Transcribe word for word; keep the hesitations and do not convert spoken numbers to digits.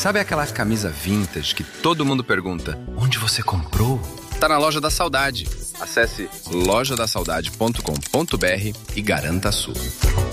Sabe aquela camisa vintage que todo mundo pergunta, onde você comprou? Tá na Loja da Saudade. Acesse loja da saudade ponto com ponto br e garanta a sua.